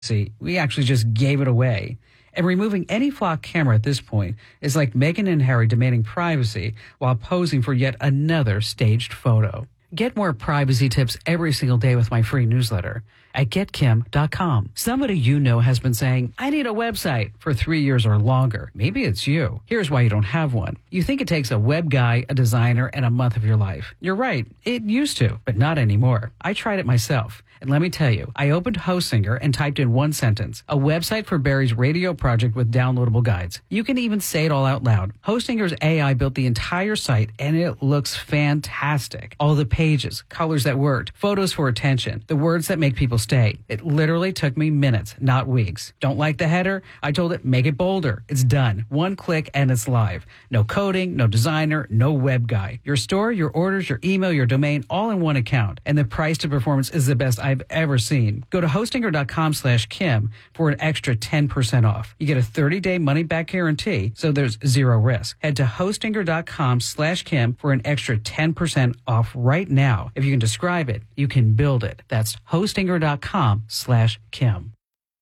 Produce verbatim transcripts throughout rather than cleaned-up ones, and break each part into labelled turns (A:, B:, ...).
A: See, we actually just gave it away. And removing any flock camera at this point is like Meghan and Harry demanding privacy while posing for yet another staged photo. Get more privacy tips every single day with my free newsletter at get kim dot com. Somebody you know has been saying, I need a website for three years or longer. Maybe it's you. Here's why you don't have one. You think it takes a web guy, a designer, and a month of your life. You're right. It used to, but not anymore. I tried it myself. And let me tell you, I opened Hostinger and typed in one sentence, a website for Barry's radio project with downloadable guides. You can even say it all out loud. Hostinger's A I built the entire site, and it looks fantastic. All the pages, colors that worked, photos for attention, the words that make people stay. It literally took me minutes, not weeks. Don't like the header? I told it, make it bolder. It's done. One click and it's live. No coding, no designer, no web guy. Your store, your orders, your email, your domain, all in one account. And the price to performance is the best I've ever seen. Go to hostinger dot com slash Kim for an extra ten percent off. You get a thirty-day money-back guarantee, so there's zero risk. Head to hostinger dot com slash Kim for an extra ten percent off right now. If you can describe it, you can build it. That's hostinger dot com slash Kim.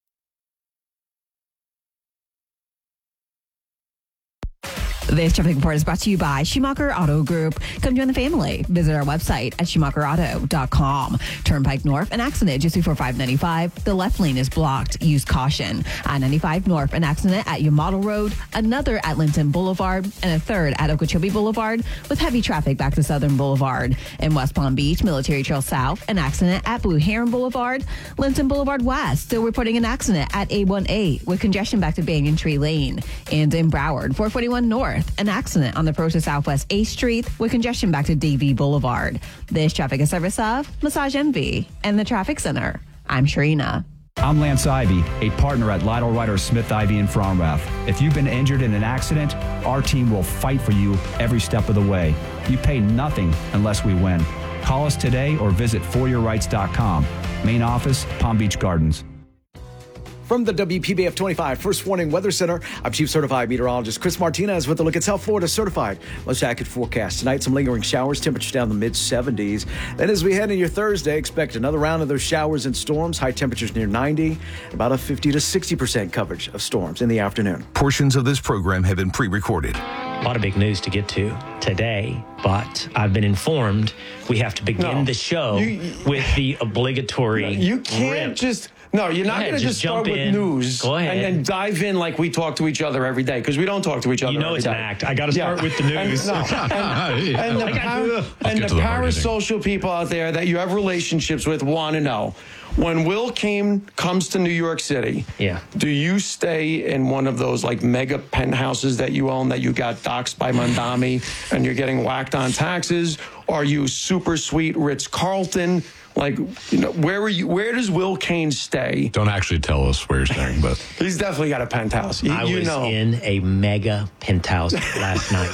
B: This traffic report is brought to you by Schumacher Auto Group. Come join the family. Visit our website at schumacher auto dot com. Turnpike North, an accident just before five ninety-five. The left lane is blocked. Use caution. I ninety-five North, an accident at Yamato Road, another at Linton Boulevard, and a third at Okeechobee Boulevard with heavy traffic back to Southern Boulevard. In West Palm Beach, Military Trail South, an accident at Blue Heron Boulevard. Linton Boulevard West, still reporting an accident at eight one eight with congestion back to Banyan Tree Lane. And in Broward, four forty-one North, an accident on the approach to Southwest eighth Street with congestion back to Davie Boulevard. This traffic is service of Massage Envy and the Traffic Center. I'm Sharina.
C: I'm Lance Ivy, a partner at Lytle Ryder Smith Ivy in Fromrath. If you've been injured in an accident, our team will fight for you every step of the way. You pay nothing unless we win. Call us today or visit for your rights dot com. Main office, Palm Beach Gardens.
D: From the W P B F twenty-five First Warning Weather Center, I'm Chief Certified Meteorologist Chris Martinez with a look at South Florida Certified. Most accurate forecast. Tonight, some lingering showers, temperature down in the mid seventies. Then as we head into your Thursday, expect another round of those showers and storms. High temperatures near ninety, about a fifty to sixty percent coverage of storms in the afternoon.
E: Portions of this program have been pre-recorded.
F: A lot of big news to get to today, but I've been informed we have to begin
G: no,
F: the show
G: you,
F: with the obligatory
G: no, You can't
F: rip.
G: just... No, you're not going to just start with
F: in.
G: news
F: Go ahead.
G: and then dive in like we talk to each other every day, because we don't talk to each other
F: You know
G: every
F: it's
G: day.
F: an act. I got to start
G: Yeah.
F: with the news.
G: And, no, and, and the, par- and the parasocial people out there that you have relationships with want to know. When Will came comes to New York City,
F: yeah.
G: do you stay in one of those like mega penthouses that you own that you got doxxed by Mondami and you're getting whacked on taxes? Are you super sweet Ritz-Carlton? Like, you know, where are you? Where does Will Kane stay?
E: Don't actually tell us where you're staying, but
G: he's definitely got a penthouse. You,
F: I
G: you
F: was
G: know.
F: in a mega penthouse last night.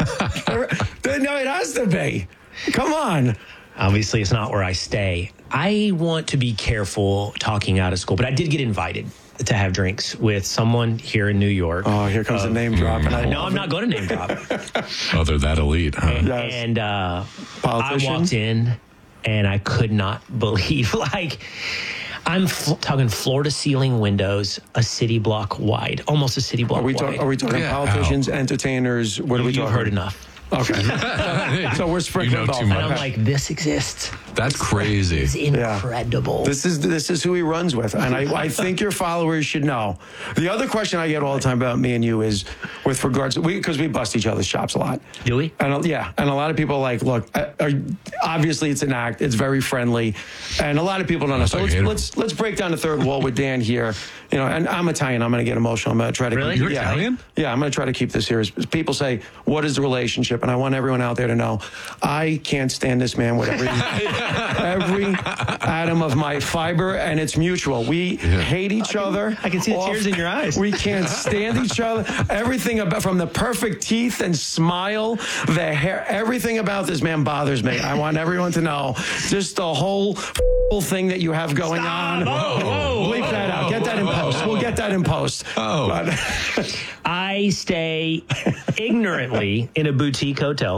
G: No, it has to be. Come on.
F: Obviously, it's not where I stay. I want to be careful talking out of school, but I did get invited to have drinks with someone here in New York.
G: Oh, here comes uh, the name drop.
F: And I no, I'm not going to name drop.
E: Oh, they're that elite, huh?
F: And,
G: Yes.
F: and uh, I walked in, and I could not believe, like, I'm fl- talking floor-to-ceiling windows, a city block wide, almost a city block
G: Are we,
F: wide.
G: talk, are we talking
E: Yeah.
G: politicians, entertainers? What are we
F: You've
G: talking?
F: heard enough.
G: Okay. So we're sprinkling
E: You know
G: both.
E: too much.
F: And I'm like, this exists.
E: That's crazy.
F: It's incredible.
G: This is this is who he runs with, and I, I think your followers should know. The other question I get all the time about me and you is with regards to, we because we bust each other's chops a lot.
F: Do we?
G: And uh, yeah, and a lot of people are like, look, uh, are, obviously it's an act, it's very friendly, and a lot of people don't know. So let's, let's let's break down the third wall with Dan here. You know, and I'm Italian. I'm going to get emotional. I'm going to try to.
F: Really?
G: Keep,
E: You're
G: yeah,
E: Italian?
G: Yeah, I'm going to try to keep this serious. People say, what is the relationship? And I want everyone out there to know, I can't stand this man with every, every atom of my fiber, and it's mutual. We yeah. hate each
F: I can,
G: other.
F: I can see the
G: off,
F: tears in your eyes.
G: We can't stand each other. Everything about, from the perfect teeth and smile, the hair, everything about this man bothers me. I want everyone to know, just the whole thing that you have going
F: Stop.
G: on.
F: Whoa, whoa,
G: Bleep
F: whoa,
G: that out. Get that in post. We'll get that in post.
E: Oh.
G: But,
F: I stay ignorantly in a boutique hotel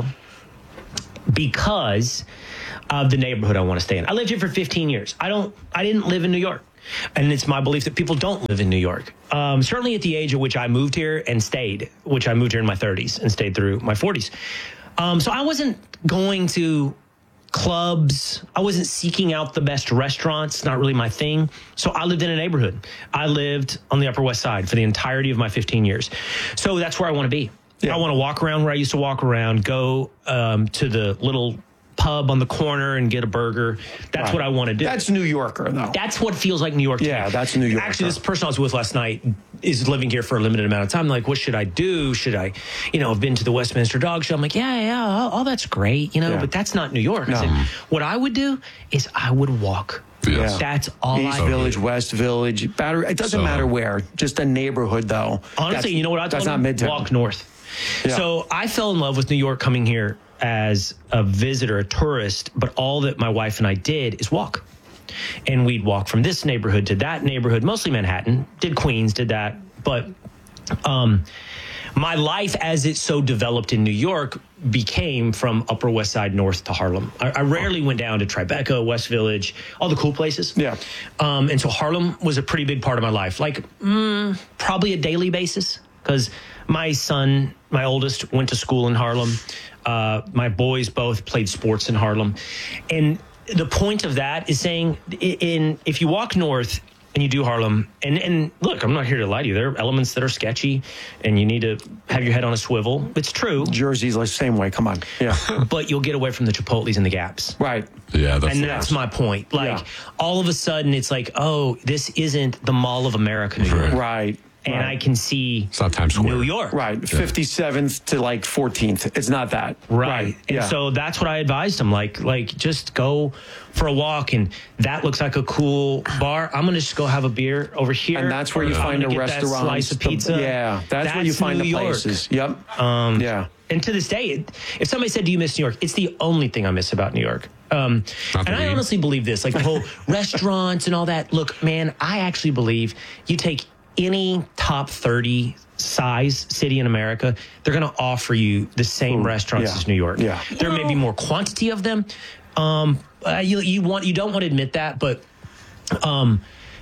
F: because of the neighborhood I want to stay in. I lived here for fifteen years. I don't. I didn't live in New York. And it's my belief that people don't live in New York. Um, certainly at the age at which I moved here and stayed, which I moved here in my thirties and stayed through my forties. Um, so I wasn't going to clubs. I wasn't seeking out the best restaurants. Not really my thing. So I lived in a neighborhood. I lived on the Upper West Side for the entirety of my fifteen years. So that's where I want to be. Yeah. I want to walk around where I used to walk around, go um, to the little pub on the corner and get a burger. That's right. What I want to do.
G: That's New Yorker, though.
F: That's what feels like New York to
G: Yeah,
F: me.
G: that's New Yorker.
F: Actually, this person I was with last night is living here for a limited amount of time. Like, what should I do? Should I, you know, have been to the Westminster Dog Show? I'm like, yeah, yeah, all, all that's great, you know,
G: Yeah.
F: but that's not New York.
G: No.
F: I said, what I would do is I would walk.
E: Yes.
F: That's all
G: East
F: I
G: Village, West Village, Battery. It doesn't
E: So-
G: matter where. Just a neighborhood, though.
F: Honestly,
G: That's-
F: you know what I
G: That's
F: told
G: not
F: him?
G: Midtown.
F: Walk north.
G: Yeah.
F: So I fell in love with New York coming here as a visitor, a tourist, but all that my wife and I did is walk. And we'd walk from this neighborhood to that neighborhood, mostly Manhattan, did Queens, did that. But um, my life as it so developed in New York became from Upper West Side north to Harlem. I, I rarely went down to Tribeca, West Village, all the cool places.
G: Yeah.
F: Um, and so Harlem was a pretty big part of my life, like mm, probably a daily basis, because my son, my oldest, went to school in Harlem. Uh, my boys both played sports in Harlem. And the point of that is saying, in if you walk north and you do Harlem, and, and look, I'm not here to lie to you. There are elements that are sketchy, and you need to have your head on a swivel. It's true.
G: Jersey's like the same way. Come on. Yeah.
F: But you'll get away from the Chipotles and the Gaps.
G: Right.
E: Yeah, that's
F: And that's my point. Like,
G: Yeah.
F: all of a sudden, it's like, oh, this isn't the Mall of America, New York.
E: Right.
G: Right.
F: And
G: right.
F: I can see
E: It's not Times Square.
F: New York.
G: Right. fifty-seventh to like fourteenth. It's not that.
F: Right. And
G: yeah.
F: so that's what I advised him. Like, like just go for a walk, and that looks like a cool bar. I'm going to just go have a beer over here.
G: And that's where you
F: I'm
G: find
F: gonna
G: the
F: get that
G: restaurants.
F: slice of
G: the-
F: pizza.
G: yeah. That's, where you find
F: New
G: the
F: York.
G: places. Yep.
F: Um,
G: yeah.
F: And to this day, it, if somebody said, do you miss New York? It's the only thing I miss about New York. Um,
E: Not
F: and
E: the
F: I
E: weed.
F: honestly believe this, like the whole restaurants and all that. Look, man, I actually believe you take any top thirty size city in America, they're going to offer you the same
G: Ooh,
F: restaurants
G: yeah.
F: as New York.
G: Yeah.
F: There may be more quantity of them. Um, uh, you, you want, you don't want to admit that, but, um,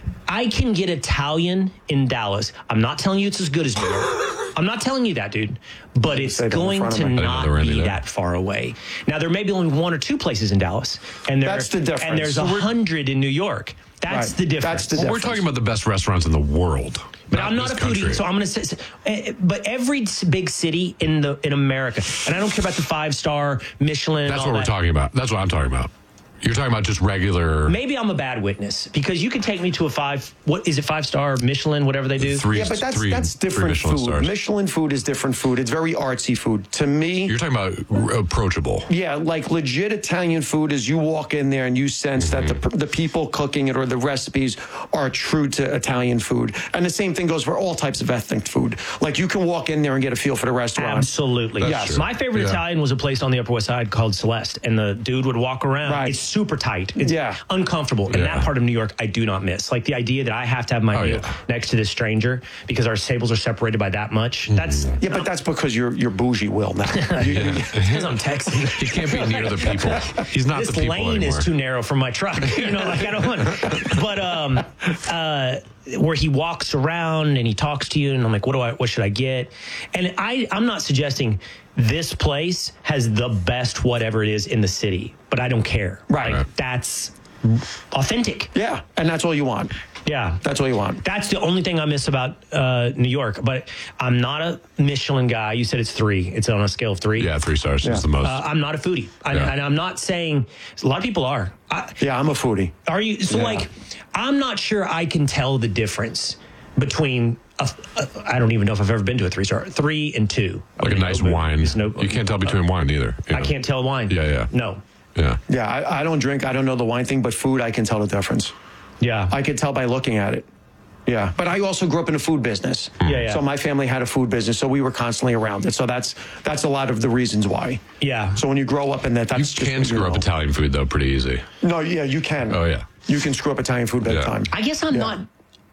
F: I can get Italian in Dallas. I'm not telling you it's as good as New York. I'm not telling you that, dude. But it's
G: say that in
F: going
G: front of
F: to
G: me.
E: I didn't know
F: not
E: there were any
F: be
E: there.
F: that far away. Now, there may be only one or two places in Dallas. And there,
G: That's the difference.
F: And there's
G: So
F: a
G: we're-
F: hundred in New York. That's
G: Right.
F: the difference.
G: That's the
E: Well, we're
G: difference.
E: talking about the best restaurants in the world.
F: But I'm not
E: this
F: a foodie,
E: country.
F: so I'm going to say. uh, But every s- big city in the in America, and I don't care about the five star Michelin.
E: That's
F: all
E: what we're
F: that.
E: talking about. That's what I'm talking about. You're talking about just regular
F: Maybe I'm a bad witness because you can take me to a five. What is it? Five star Michelin, whatever they do.
E: three.
G: Yeah, but that's
E: three,
G: that's
E: three
G: different
E: Michelin
G: food.
E: stars.
G: Michelin food is different food. It's very artsy food. To me,
E: You're talking about r- approachable.
G: yeah, like legit Italian food is you walk in there and you sense that the the people cooking it or the recipes are true to Italian food. And the same thing goes for all types of ethnic food. Like you can walk in there and get a feel for the restaurant.
F: Absolutely.
E: That's
F: Yes.
E: true.
F: My favorite
E: Yeah.
F: Italian was a place on the Upper West Side called Celeste, and the dude would walk around.
G: Right.
F: It's super tight. It's
G: Yeah.
F: uncomfortable. And
E: Yeah.
F: that part of New York, I do not miss. Like the idea that I have to have my
E: Oh,
F: meal
E: yeah.
F: next to this stranger because our tables are separated by that much. That's
G: Yeah, but that's because you're you're bougie, Will. Now. You- you-
F: because I'm Texan.
E: He can't be near the people. He's not
F: This
E: the people
F: lane
E: anymore.
F: is too narrow for my truck. You know, like I don't want. But um, uh, where he walks around and he talks to you, and I'm like, what do I? What should I get? And I, I'm not suggesting this place has the best whatever it is in the city, but I don't care.
G: Right.
F: Like, that's authentic.
G: yeah, and that's all you want.
F: Yeah.
G: That's all you want.
F: That's the only thing I miss about uh, New York. But I'm not a Michelin guy. You said it's three. It's on a scale of three.
E: Yeah, three stars
G: Yeah.
E: is the most.
F: Uh, I'm not a foodie. I,
E: Yeah.
F: And I'm not saying a lot of people are. I,
G: Yeah, I'm a foodie.
F: Are you? So,
G: Yeah.
F: like, I'm not sure I can tell the difference between, a, a, I don't even know if I've ever been to a three star, three and two.
E: like a
F: I mean,
E: nice
F: no,
E: wine.
F: it's no-
E: you can't tell between wine either. you
F: I
E: know.
F: can't tell wine.
E: Yeah, yeah.
F: No.
E: Yeah.
G: Yeah, I, I don't drink. I don't know the wine thing, but food, I can tell the difference.
F: Yeah.
G: I could tell by looking at it. Yeah, but I also grew up in the food business.
F: Yeah, yeah.
G: So my family had a food business, so we were constantly around it. So that's that's a lot of the reasons why.
F: yeah.
G: So when you grow up in that,
E: You
G: that's just
E: can
G: what you
E: screw up
G: know.
E: Italian food though, pretty easy.
G: No, yeah, you can.
E: Oh yeah.
G: You can screw up Italian food big
E: Yeah.
G: time.
F: I guess I'm
G: Yeah.
F: not,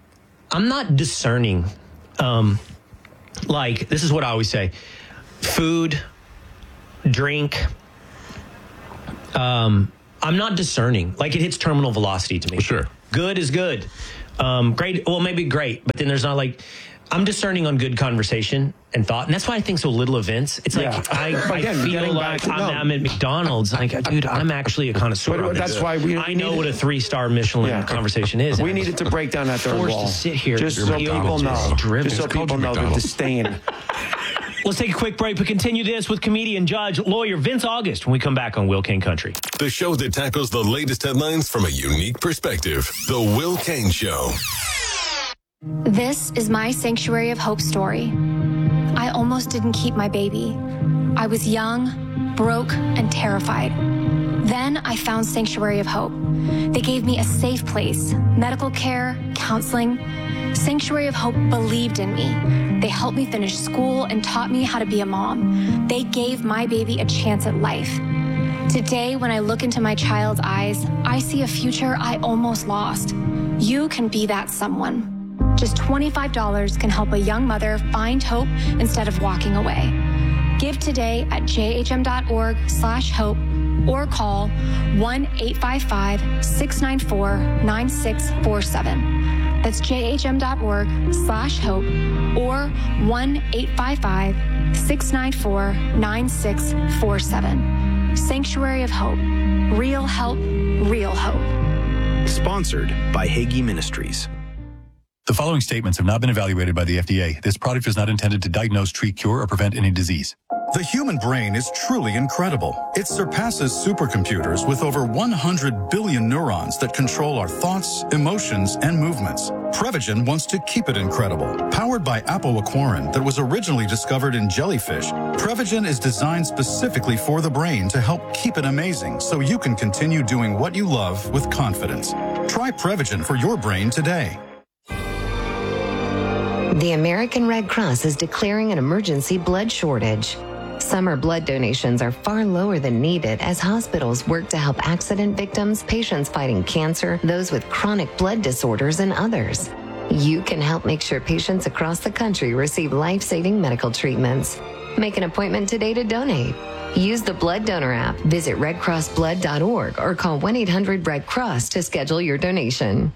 F: I'm not discerning. Um, like, this is what I always say food, drink. Um, I'm not discerning. Like, it hits terminal velocity to me.
E: Sure.
F: Good is good. Um, great. Well, maybe great, but then there's not like, I'm discerning on good conversation and thought. And that's why I think so little events. It's like,
G: Yeah.
F: I, I
G: Again,
F: feel
G: getting
F: like
G: back to-
F: I'm,
G: no.
F: I'm at McDonald's. Like, dude, I'm actually a connoisseur.
G: But
F: on
G: that's
F: this.
G: why we-
F: I
G: we
F: know
G: need-
F: what a three-star Michelin
G: Yeah.
F: conversation is.
G: We needed to break down that third
F: Forced
G: wall.
F: to sit here.
G: Just
F: You're
G: so people
F: McDonald's.
G: know.
F: Driven.
G: Just so
E: It's called
G: people know the
E: McDonald's.
G: disdain.
F: Let's take a quick break, but continue this with comedian, judge, lawyer Vince August when we come back on Will King Country.
H: The show that tackles the latest headlines from a unique perspective. The Will Cain Show.
I: This is my Sanctuary of Hope story. I almost didn't keep my baby. I was young, broke, and terrified. Then I found Sanctuary of Hope. They gave me a safe place, medical care, counseling. Sanctuary of Hope believed in me. They helped me finish school and taught me how to be a mom. They gave my baby a chance at life. Today, when I look into my child's eyes, I see a future I almost lost. You can be that someone. Just twenty-five dollars can help a young mother find hope instead of walking away. Give today at jhm.org slash hope or call one eight five five, six nine four, nine six four seven. That's jhm.org slash hope or one eight five five, six nine four, nine six four seven. Sanctuary of Hope. Real help, real hope.
J: Sponsored by Hagee Ministries.
K: The following statements have not been evaluated by the F D A. This product is not intended to diagnose, treat, cure, or prevent any disease.
L: The human brain is truly incredible. It surpasses supercomputers with over one hundred billion neurons that control our thoughts, emotions, and movements. Prevagen wants to keep it incredible. Powered by apoaquarin that was originally discovered in jellyfish, Prevagen is designed specifically for the brain to help keep it amazing so you can continue doing what you love with confidence. Try Prevagen for your brain today.
M: The American Red Cross is declaring an emergency blood shortage. Summer blood donations are far lower than needed as hospitals work to help accident victims, patients fighting cancer, those with chronic blood disorders, and others. You can help make sure patients across the country receive life-saving medical treatments. Make an appointment today to donate. Use the Blood Donor app, visit red cross blood dot org, or call one eight hundred red cross to schedule your donation.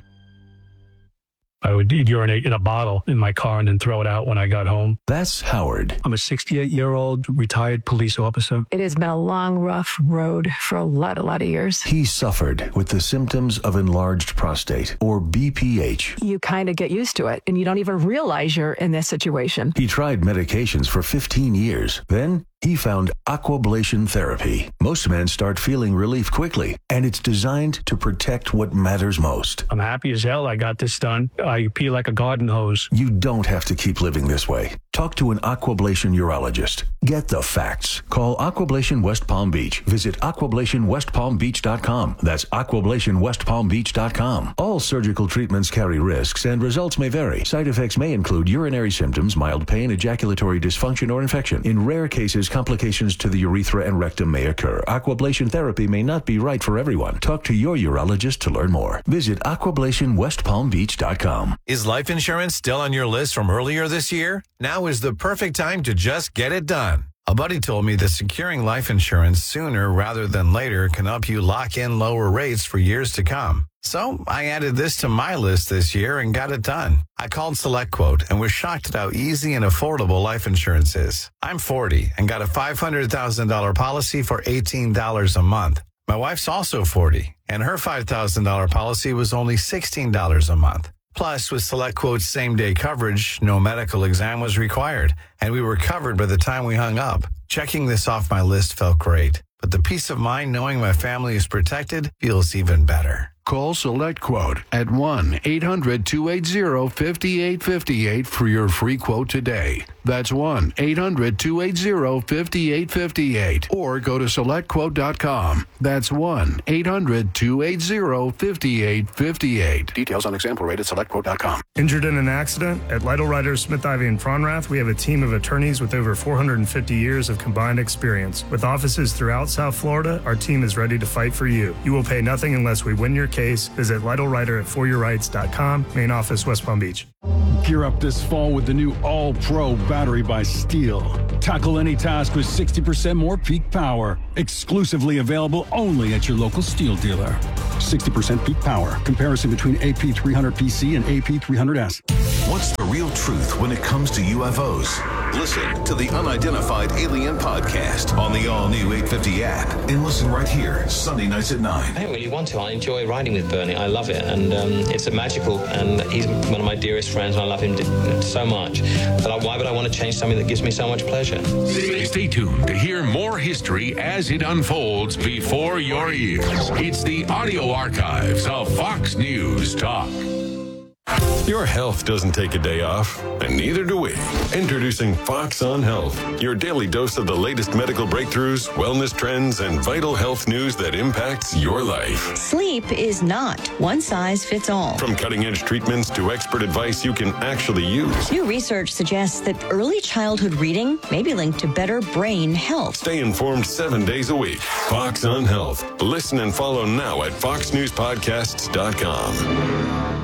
N: I would urinate in a bottle in my car and then throw it out when I got home.
O: That's Howard.
N: I'm a sixty-eight-year-old retired police officer.
P: It has been a long, rough road for a lot, a lot of years.
O: He suffered with the symptoms of enlarged prostate, or B P H.
P: You kind of get used to it, and you don't even realize you're in this situation.
O: He tried medications for fifteen years. Then he found Aquablation therapy. Most men start feeling relief quickly, and it's designed to protect what matters most.
N: I'm happy as hell I got this done. I pee like a garden hose.
O: You don't have to keep living this way. Talk to an Aquablation urologist. Get the facts. Call Aquablation West Palm Beach. Visit aquablation west palm beach dot com. That's aquablation west palm beach dot com. All surgical treatments carry risks, and results may vary. Side effects may include urinary symptoms, mild pain, ejaculatory dysfunction, or infection. In rare cases, complications to the urethra and rectum may occur. Aquablation therapy may not be right for everyone. Talk to your urologist to learn more. Visit aquablation west palm beach dot com.
Q: Is life insurance still on your list from earlier this year? Now is the perfect time to just get it done. A buddy told me that securing life insurance sooner rather than later can help you lock in lower rates for years to come. So I added this to my list this year and got it done. I called SelectQuote and was shocked at how easy and affordable life insurance is. I'm forty and got a five hundred thousand dollars policy for eighteen dollars a month. My wife's also forty, and her five thousand dollars policy was only sixteen dollars a month. Plus, with SelectQuote's same-day coverage, no medical exam was required, and we were covered by the time we hung up. Checking this off my list felt great, but the peace of mind knowing my family is protected feels even better.
R: Call SelectQuote at one eight hundred two eight zero five eight five eight for your free quote today. That's one eight hundred two eight zero five eight five eight. Or go to select quote dot com. That's one eight hundred two eight zero five eight five eight. Details on example rate at select quote dot com.
S: Injured in an accident? At Lytle Writers, Smith, Ivy, and Fronrath, we have a team of attorneys with over four hundred fifty years of combined experience. With offices throughout South Florida, our team is ready to fight for you. You will pay nothing unless we win your case. Visit Lytle Writer at for your rights dot com. Main office, West Palm Beach.
T: Gear up this fall with the new All-Pro battery by Steel. Tackle any task with sixty percent more peak power. Exclusively available only at your local Steel dealer. sixty percent peak power. Comparison between A P three hundred P C and A P three hundred S.
H: What's the real truth when it comes to U F Os? Listen to the Unidentified Alien Podcast on the all-new eight fifty app. And listen right here, Sunday nights at nine.
U: I don't really want to. I enjoy riding with Bernie. I love it. And um, it's a magical, and he's one of my dearest friends, and I love him so much. But I, why would I want to change something that gives me so much pleasure?
V: Stay tuned to hear more history as it unfolds before your ears. It's the audio archives of Fox News Talk.
H: Your health doesn't take a day off, and neither do we. Introducing Fox on Health, your daily dose of the latest medical breakthroughs, wellness trends, and vital health news that impacts your life.
W: Sleep is not one size fits all.
H: From cutting-edge treatments to expert advice you can actually use.
W: New research suggests that early childhood reading may be linked to better brain health.
H: Stay informed seven days a week. Fox on Health. Listen and follow now at fox news podcasts dot com.